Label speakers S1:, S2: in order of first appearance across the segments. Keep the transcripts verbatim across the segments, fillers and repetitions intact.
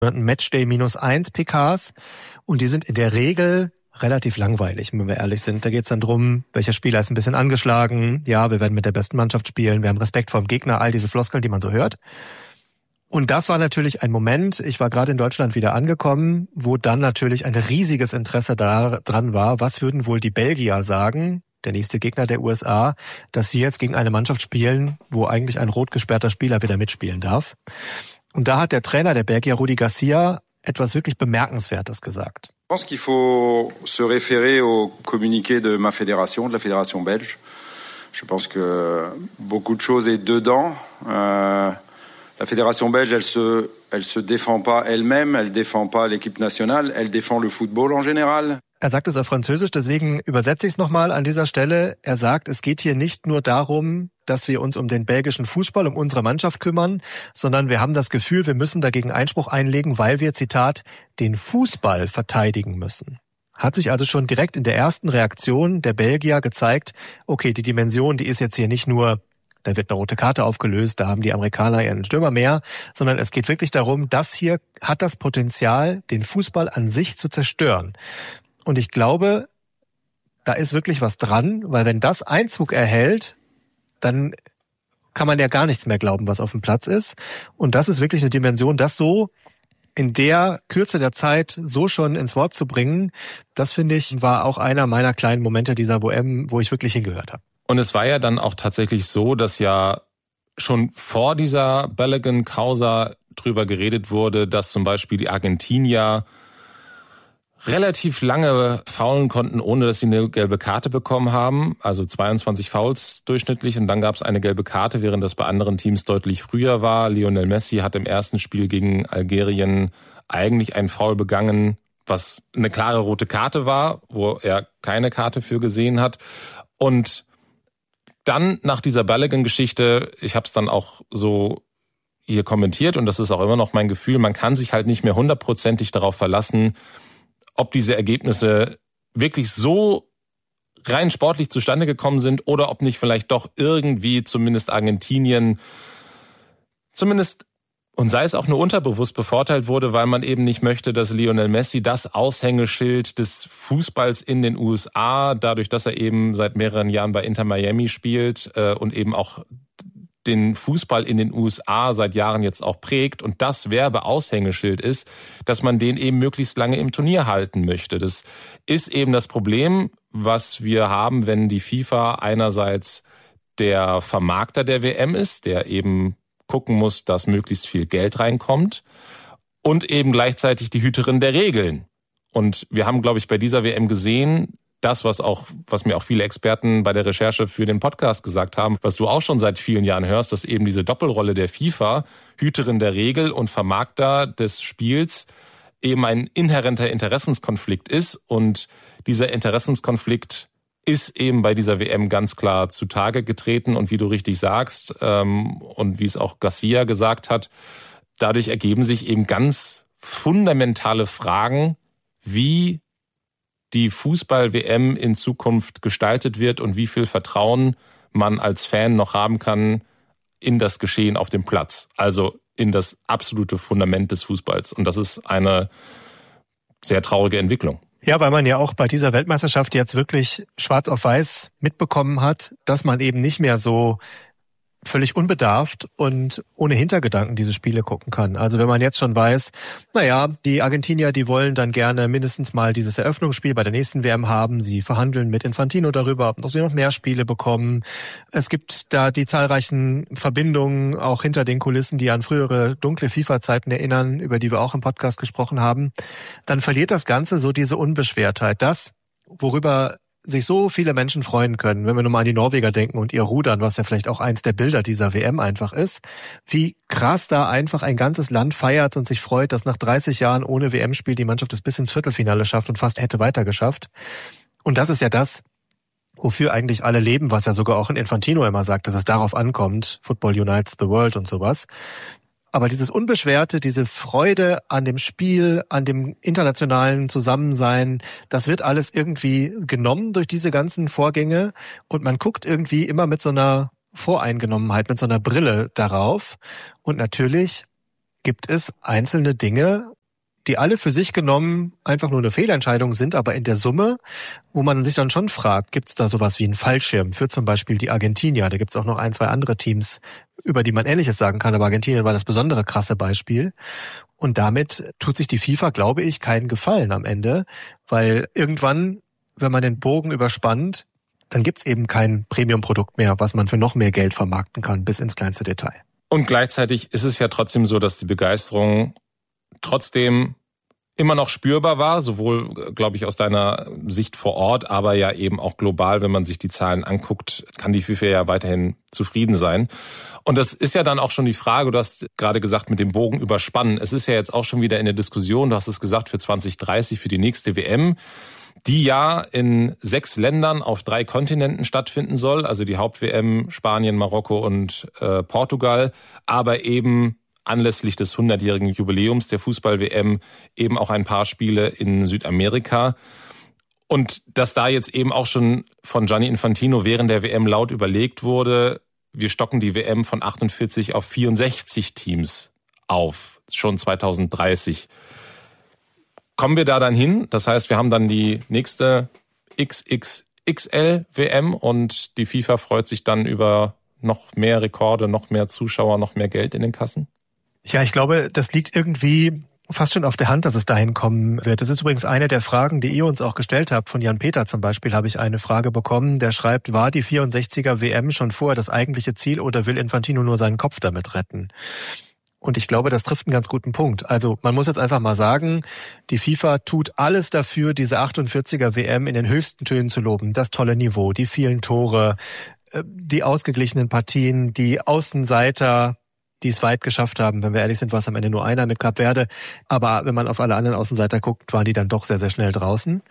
S1: Matchday minus eins P Ks und die sind in der Regel relativ langweilig, wenn wir ehrlich sind. Da geht's dann drum, welcher Spieler ist ein bisschen angeschlagen, ja, wir werden mit der besten Mannschaft spielen, wir haben Respekt vor dem Gegner, all diese Floskeln, die man so hört. Und das war natürlich ein Moment, ich war gerade in Deutschland wieder angekommen, wo dann natürlich ein riesiges Interesse daran war, was würden wohl die Belgier sagen, der nächste Gegner der U S A, dass sie jetzt gegen eine Mannschaft spielen, wo eigentlich ein rot gesperrter Spieler wieder mitspielen darf. Und da hat der Trainer der Belgier, Rudi Garcia, etwas wirklich Bemerkenswertes gesagt.
S2: Ich pense qu'il faut se référer au communiqué de ma fédération, de la fédération belge. Je pense que beaucoup de choses est dedans. Euh, la fédération belge, elle se, elle se défend pas elle-même, elle défend pas l'équipe nationale, elle défend le football en général.
S1: Er sagt es auf Französisch, deswegen übersetze ich es nochmal an dieser Stelle. Er sagt, es geht hier nicht nur darum, dass wir uns um den belgischen Fußball, um unsere Mannschaft kümmern, sondern wir haben das Gefühl, wir müssen dagegen Einspruch einlegen, weil wir, Zitat, den Fußball verteidigen müssen. Hat sich also schon direkt in der ersten Reaktion der Belgier gezeigt, okay, die Dimension, die ist jetzt hier nicht nur, da wird eine rote Karte aufgelöst, da haben die Amerikaner ihren Stürmer mehr, sondern es geht wirklich darum, das hier hat das Potenzial, den Fußball an sich zu zerstören. Und ich glaube, da ist wirklich was dran, weil wenn das Einzug erhält, dann kann man ja gar nichts mehr glauben, was auf dem Platz ist. Und das ist wirklich eine Dimension, das so in der Kürze der Zeit so schon ins Wort zu bringen, das finde ich, war auch einer meiner kleinen Momente dieser W M, wo ich wirklich hingehört habe.
S3: Und es war ja dann auch tatsächlich so, dass ja schon vor dieser Balogun-Causa drüber geredet wurde, dass zum Beispiel die Argentinier relativ lange faulen konnten, ohne dass sie eine gelbe Karte bekommen haben. Also zweiundzwanzig Fouls durchschnittlich und dann gab es eine gelbe Karte, während das bei anderen Teams deutlich früher war. Lionel Messi hat im ersten Spiel gegen Algerien eigentlich einen Foul begangen, was eine klare rote Karte war, wo er keine Karte für gesehen hat. Und dann nach dieser Balogun-Geschichte, ich habe es dann auch so hier kommentiert und das ist auch immer noch mein Gefühl, man kann sich halt nicht mehr hundertprozentig darauf verlassen, ob diese Ergebnisse wirklich so rein sportlich zustande gekommen sind oder ob nicht vielleicht doch irgendwie zumindest Argentinien zumindest, und sei es auch nur unterbewusst, bevorteilt wurde, weil man eben nicht möchte, dass Lionel Messi das Aushängeschild des Fußballs in den U S A, dadurch, dass er eben seit mehreren Jahren bei Inter Miami spielt äh, und eben auch den Fußball in den U S A seit Jahren jetzt auch prägt und das Werbeaushängeschild ist, dass man den eben möglichst lange im Turnier halten möchte. Das ist eben das Problem, was wir haben, wenn die FIFA einerseits der Vermarkter der W M ist, der eben gucken muss, dass möglichst viel Geld reinkommt und eben gleichzeitig die Hüterin der Regeln. Und wir haben, glaube ich, bei dieser W M gesehen, das, was auch, was mir auch viele Experten bei der Recherche für den Podcast gesagt haben, was du auch schon seit vielen Jahren hörst, dass eben diese Doppelrolle der FIFA, Hüterin der Regel und Vermarkter des Spiels, eben ein inhärenter Interessenskonflikt ist. Und dieser Interessenskonflikt ist eben bei dieser W M ganz klar zutage getreten. Und wie du richtig sagst, ähm, und wie es auch Garcia gesagt hat, dadurch ergeben sich eben ganz fundamentale Fragen, wie die Fußball-W M in Zukunft gestaltet wird und wie viel Vertrauen man als Fan noch haben kann in das Geschehen auf dem Platz. Also in das absolute Fundament des Fußballs. Und das ist eine sehr traurige Entwicklung.
S1: Ja, weil man ja auch bei dieser Weltmeisterschaft jetzt wirklich schwarz auf weiß mitbekommen hat, dass man eben nicht mehr so völlig unbedarft und ohne Hintergedanken diese Spiele gucken kann. Also wenn man jetzt schon weiß, naja, die Argentinier, die wollen dann gerne mindestens mal dieses Eröffnungsspiel bei der nächsten W M haben. Sie verhandeln mit Infantino darüber, ob sie noch mehr Spiele bekommen. Es gibt da die zahlreichen Verbindungen auch hinter den Kulissen, die an frühere dunkle FIFA-Zeiten erinnern, über die wir auch im Podcast gesprochen haben. Dann verliert das Ganze so diese Unbeschwertheit. Das, worüber sich so viele Menschen freuen können, wenn wir nur mal an die Norweger denken und ihr Rudern, was ja vielleicht auch eins der Bilder dieser W M einfach ist, wie krass da einfach ein ganzes Land feiert und sich freut, dass nach dreißig Jahren ohne W M-Spiel die Mannschaft es bis ins Viertelfinale schafft und fast hätte weitergeschafft. Und das ist ja das, wofür eigentlich alle leben, was ja sogar auch in Infantino immer sagt, dass es darauf ankommt, Football unites the world und sowas. Aber dieses Unbeschwerte, diese Freude an dem Spiel, an dem internationalen Zusammensein, das wird alles irgendwie genommen durch diese ganzen Vorgänge und man guckt irgendwie immer mit so einer Voreingenommenheit, mit so einer Brille darauf. Und natürlich gibt es einzelne Dinge, die alle für sich genommen einfach nur eine Fehlentscheidung sind, aber in der Summe, wo man sich dann schon fragt, gibt es da sowas wie einen Fallschirm für zum Beispiel die Argentinier? Da gibt es auch noch ein, zwei andere Teams, über die man Ähnliches sagen kann, aber Argentinien war das besondere krasse Beispiel. Und damit tut sich die FIFA, glaube ich, keinen Gefallen am Ende, weil irgendwann, wenn man den Bogen überspannt, dann gibt's eben kein Premium-Produkt mehr, was man für noch mehr Geld vermarkten kann, bis ins kleinste Detail.
S3: Und gleichzeitig ist es ja trotzdem so, dass die Begeisterung trotzdem immer noch spürbar war, sowohl, glaube ich, aus deiner Sicht vor Ort, aber ja eben auch global, wenn man sich die Zahlen anguckt, kann die FIFA ja weiterhin zufrieden sein. Und das ist ja dann auch schon die Frage, du hast gerade gesagt, mit dem Bogen überspannen. Es ist ja jetzt auch schon wieder in der Diskussion, du hast es gesagt, für zwanzig dreißig, für die nächste W M, die ja in sechs Ländern auf drei Kontinenten stattfinden soll, also die Haupt-W M Spanien, Marokko und äh, Portugal, aber eben anlässlich des hundertjährigen Jubiläums der Fußball-W M eben auch ein paar Spiele in Südamerika. Und dass da jetzt eben auch schon von Gianni Infantino während der W M laut überlegt wurde, wir stocken die W M von achtundvierzig auf vierundsechzig Teams auf, schon zwanzig dreißig. Kommen wir da dann hin? Das heißt, wir haben dann die nächste X X X L W M und die FIFA freut sich dann über noch mehr Rekorde, noch mehr Zuschauer, noch mehr Geld in den Kassen?
S1: Ja, ich glaube, das liegt irgendwie fast schon auf der Hand, dass es dahin kommen wird. Das ist übrigens eine der Fragen, die ihr uns auch gestellt habt. Von Jan Peter zum Beispiel habe ich eine Frage bekommen, der schreibt, war die vierundsechziger W M schon vorher das eigentliche Ziel oder will Infantino nur seinen Kopf damit retten? Und ich glaube, das trifft einen ganz guten Punkt. Also man muss jetzt einfach mal sagen, die FIFA tut alles dafür, diese achtundvierziger W M in den höchsten Tönen zu loben. Das tolle Niveau, die vielen Tore, die ausgeglichenen Partien, die Außenseiter, die es weit geschafft haben. Wenn wir ehrlich sind, war es am Ende nur einer mit Kap Verde. Aber wenn man auf alle anderen Außenseiter guckt, waren die dann doch sehr, sehr schnell draußen.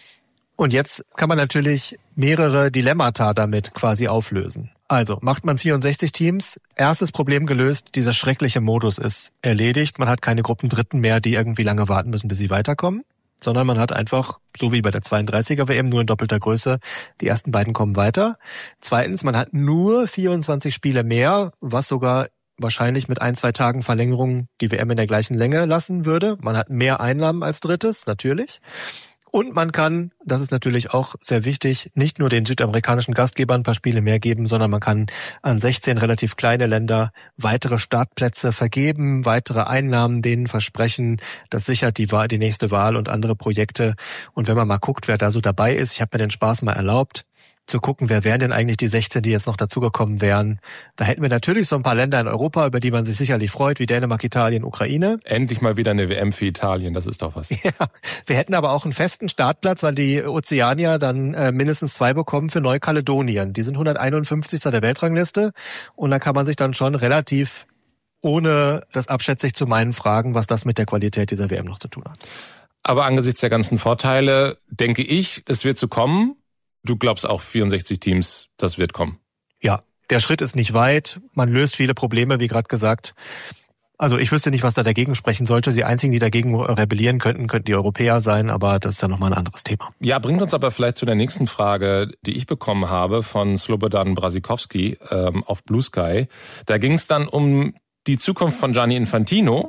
S1: Und jetzt kann man natürlich mehrere Dilemmata damit quasi auflösen. Also macht man vierundsechzig Teams, erstes Problem gelöst, dieser schreckliche Modus ist erledigt. Man hat keine Gruppendritten mehr, die irgendwie lange warten müssen, bis sie weiterkommen, sondern man hat einfach, so wie bei der zweiunddreißiger W M, nur in doppelter Größe, die ersten beiden kommen weiter. Zweitens, man hat nur vierundzwanzig Spiele mehr, was sogar wahrscheinlich mit ein, zwei Tagen Verlängerung die W M in der gleichen Länge lassen würde. Man hat mehr Einnahmen als drittes, natürlich. Und man kann, das ist natürlich auch sehr wichtig, nicht nur den südamerikanischen Gastgebern ein paar Spiele mehr geben, sondern man kann an sechzehn relativ kleine Länder weitere Startplätze vergeben, weitere Einnahmen denen versprechen. Das sichert die Wahl, die nächste Wahl und andere Projekte. Und wenn man mal guckt, wer da so dabei ist, ich habe mir den Spaß mal erlaubt, zu gucken, wer wären denn eigentlich die sechzehn, die jetzt noch dazugekommen wären. Da hätten wir natürlich so ein paar Länder in Europa, über die man sich sicherlich freut, wie Dänemark, Italien, Ukraine.
S3: Endlich mal wieder eine W M für Italien, das ist doch was.
S1: Ja, wir hätten aber auch einen festen Startplatz, weil die Ozeanier dann äh, mindestens zwei bekommen für Neukaledonien. Die sind hunderteinundfünfzigster der Weltrangliste und da kann man sich dann schon relativ, ohne das abschätzig zu meinen, fragen, was das mit der Qualität dieser W M noch zu tun hat.
S3: Aber angesichts der ganzen Vorteile denke ich, es wird so kommen. Du glaubst auch vierundsechzig Teams, das wird kommen?
S1: Ja, der Schritt ist nicht weit. Man löst viele Probleme, wie gerade gesagt. Also ich wüsste nicht, was da dagegen sprechen sollte. Die einzigen, die dagegen rebellieren könnten, könnten die Europäer sein, aber das ist ja nochmal ein anderes Thema.
S3: Ja, bringt uns aber vielleicht zu der nächsten Frage, die ich bekommen habe von Slobodan Brasikowski ähm, auf Blue Sky. Da ging es dann um die Zukunft von Gianni Infantino,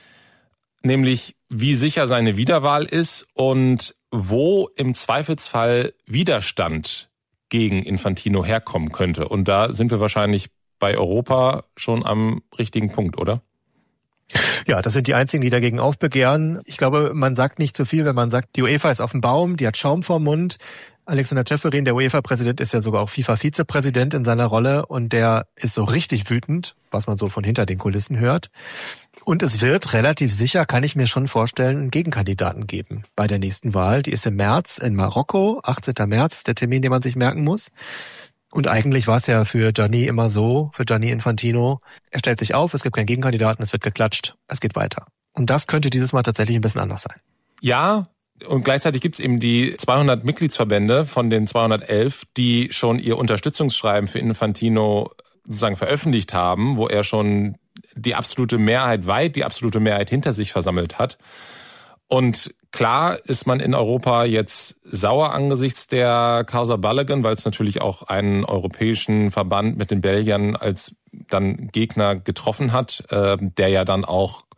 S3: nämlich wie sicher seine Wiederwahl ist und wo im Zweifelsfall Widerstand gegen Infantino herkommen könnte. Und da sind wir wahrscheinlich bei Europa schon am richtigen Punkt, oder?
S1: Ja, das sind die einzigen, die dagegen aufbegehren. Ich glaube, man sagt nicht zu viel, wenn man sagt, die UEFA ist auf dem Baum, die hat Schaum vorm Mund. Alexander Ceferin, der UEFA-Präsident, ist ja sogar auch FIFA-Vizepräsident in seiner Rolle und der ist so richtig wütend, was man so von hinter den Kulissen hört. Und es wird relativ sicher, kann ich mir schon vorstellen, einen Gegenkandidaten geben bei der nächsten Wahl. Die ist im März in Marokko, achtzehnter März ist der Termin, den man sich merken muss. Und eigentlich war es ja für Gianni immer so, für Gianni Infantino, er stellt sich auf, es gibt keinen Gegenkandidaten, es wird geklatscht, es geht weiter. Und das könnte dieses Mal tatsächlich ein bisschen anders sein.
S3: Ja, und gleichzeitig gibt es eben die zweihundert Mitgliedsverbände von den zweihundertelf, die schon ihr Unterstützungsschreiben für Infantino sozusagen veröffentlicht haben, wo er schon die absolute Mehrheit, weit die absolute Mehrheit hinter sich versammelt hat. Und klar ist man in Europa jetzt sauer angesichts der Causa Balogun, weil es natürlich auch einen europäischen Verband mit den Belgiern als dann Gegner getroffen hat, äh, der ja dann auch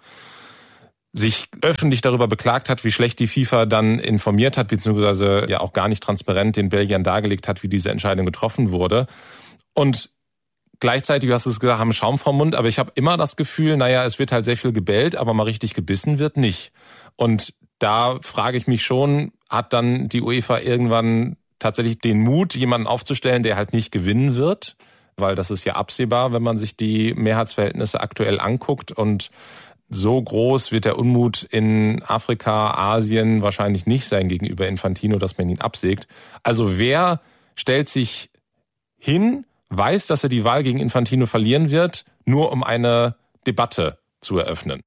S3: sich öffentlich darüber beklagt hat, wie schlecht die FIFA dann informiert hat, beziehungsweise ja auch gar nicht transparent den Belgiern dargelegt hat, wie diese Entscheidung getroffen wurde. Und gleichzeitig, du hast es gesagt, haben Schaum vom Mund, aber ich habe immer das Gefühl, naja, es wird halt sehr viel gebellt, aber mal richtig gebissen wird nicht. Und da frage ich mich schon, hat dann die UEFA irgendwann tatsächlich den Mut, jemanden aufzustellen, der halt nicht gewinnen wird? Weil das ist ja absehbar, wenn man sich die Mehrheitsverhältnisse aktuell anguckt. Und so groß wird der Unmut in Afrika, Asien wahrscheinlich nicht sein gegenüber Infantino, dass man ihn absägt. Also wer stellt sich hin, weiß, dass er die Wahl gegen Infantino verlieren wird, nur um eine Debatte zu eröffnen?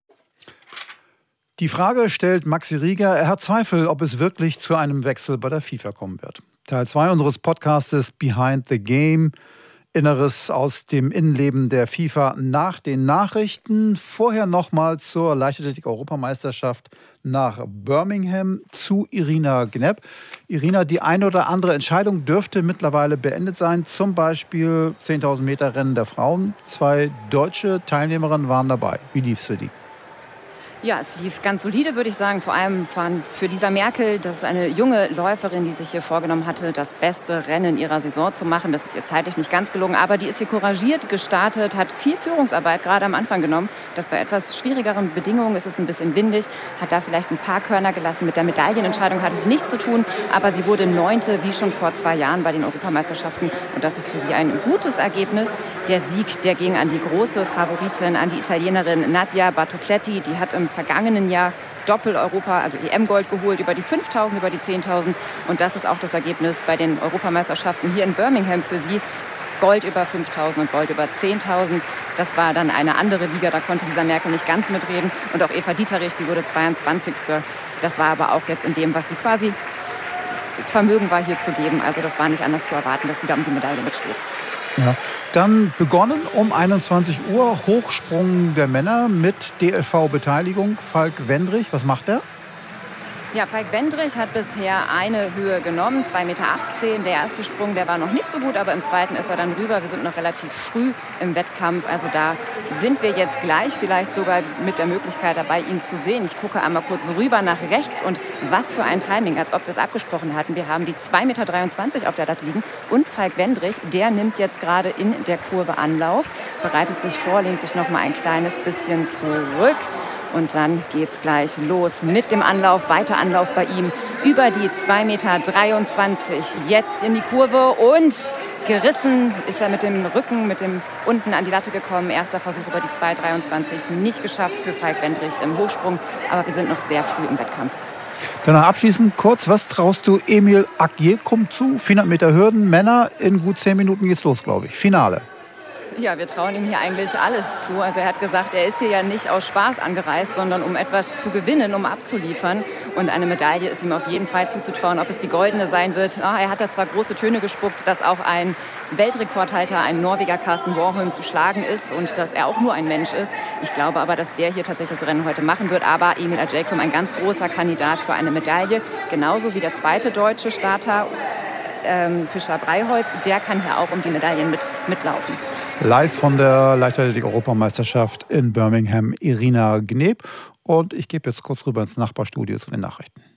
S4: Die Frage stellt Maxi Rieger. Er hat Zweifel, ob es wirklich zu einem Wechsel bei der FIFA kommen wird. Teil zwei unseres Podcastes Behind the Game. Inneres aus dem Innenleben der FIFA nach den Nachrichten. Vorher nochmal zur Leichtathletik-Europameisterschaft nach Birmingham zu Irina Gnep. Irina, die eine oder andere Entscheidung dürfte mittlerweile beendet sein. Zum Beispiel zehntausend Meter Rennen der Frauen. Zwei deutsche Teilnehmerinnen waren dabei. Wie lief es für die?
S5: Ja, es lief ganz solide, würde ich sagen. Vor allem für Lisa Merkel. Das ist eine junge Läuferin, die sich hier vorgenommen hatte, das beste Rennen ihrer Saison zu machen. Das ist ihr zeitlich nicht ganz gelungen, aber die ist hier couragiert gestartet, hat viel Führungsarbeit gerade am Anfang genommen. Das bei etwas schwierigeren Bedingungen ist es ein bisschen windig, hat da vielleicht ein paar Körner gelassen. Mit der Medaillenentscheidung hat es nichts zu tun, aber sie wurde Neunte, wie schon vor zwei Jahren bei den Europameisterschaften. Und das ist für sie ein gutes Ergebnis. Der Sieg, der ging an die große Favoritin, an die Italienerin Nadia Battocletti. Die hat im vergangenen Jahr Doppel-Europa, also E M-Gold geholt, über die fünftausend, über die zehntausend. Und das ist auch das Ergebnis bei den Europameisterschaften hier in Birmingham für sie. Gold über fünftausend und Gold über zehntausend. Das war dann eine andere Liga, da konnte Lisa Merkel nicht ganz mitreden. Und auch Eva Dieterich, die wurde zweiundzwanzigste. Das war aber auch jetzt in dem, was sie quasi Vermögen war, hier zu geben. Also das war nicht anders zu erwarten, dass sie da um die Medaille mitspielt.
S4: Ja. Dann begonnen um einundzwanzig Uhr Hochsprung der Männer mit D L V-Beteiligung. Falk Wendrich, was macht er?
S5: Ja, Falk Wendrich hat bisher eine Höhe genommen, zwei Komma achtzehn Meter. Der erste Sprung, der war noch nicht so gut, aber im zweiten ist er dann rüber. Wir sind noch relativ früh im Wettkampf, also da sind wir jetzt gleich vielleicht sogar mit der Möglichkeit dabei, ihn zu sehen. Ich gucke einmal kurz rüber nach rechts und was für ein Timing, als ob wir es abgesprochen hatten. Wir haben die zwei Komma dreiundzwanzig Meter auf der Latte liegen und Falk Wendrich, der nimmt jetzt gerade in der Kurve Anlauf, bereitet sich vor, lehnt sich noch mal ein kleines bisschen zurück. Und dann geht's gleich los mit dem Anlauf, weiter Anlauf bei ihm über die zwei Komma dreiundzwanzig Meter. Jetzt in die Kurve und gerissen ist er mit dem Rücken, mit dem unten an die Latte gekommen. Erster Versuch über die zwei Komma dreiundzwanzig, nicht geschafft für Falk Wendrich im Hochsprung. Aber wir sind noch sehr früh im Wettkampf.
S4: Danach abschließend kurz, was traust du Emil Agyekum zu? vierhundert Meter Hürden, Männer, in gut zehn Minuten geht's los, glaube ich. Finale.
S5: Ja, wir trauen ihm hier eigentlich alles zu. Also er hat gesagt, er ist hier ja nicht aus Spaß angereist, sondern um etwas zu gewinnen, um abzuliefern. Und eine Medaille ist ihm auf jeden Fall zuzutrauen. Ob es die goldene sein wird, oh, er hat da zwar große Töne gespuckt, dass auch ein Weltrekordhalter, ein Norweger Carsten Warholm, zu schlagen ist und dass er auch nur ein Mensch ist. Ich glaube aber, dass der hier tatsächlich das Rennen heute machen wird. Aber Emil Agyekum, ein ganz großer Kandidat für eine Medaille. Genauso wie der zweite deutsche Starter, ähm, Fischer Breiholz, der kann hier auch um die Medaillen mit, mitlaufen.
S4: Live von der Leichtathletik-Europameisterschaft in Birmingham, Irina Gnep. Und ich gebe jetzt kurz rüber ins Nachbarstudio zu den Nachrichten.